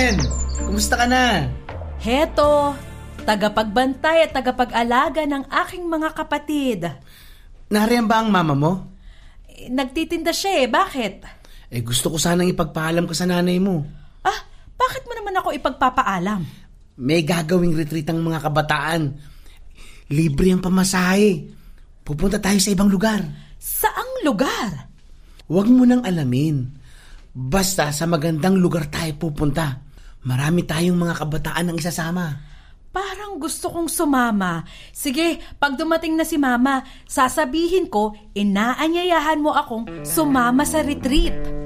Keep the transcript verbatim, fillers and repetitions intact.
Jen! Kumusta ka na? Heto, tagapagbantay at tagapag-alaga ng aking mga kapatid. Nariyan ba ang mama mo? Nagtitinda siya eh, bakit? Eh gusto ko sanang ipagpaalam ka sa nanay mo. Ah, bakit mo naman ako ipagpapaalam? May gagawing retreat ang mga kabataan. Libre ang pamasahe. Pupunta tayo sa ibang lugar. Saang lugar? Huwag mo nang alamin. Basta sa magandang lugar tayo pupunta. Marami tayong mga kabataan ang isasama. Parang gusto kong sumama. Sige, pag dumating na si Mama, sasabihin ko, inaanyayahan mo akong sumama sa retreat.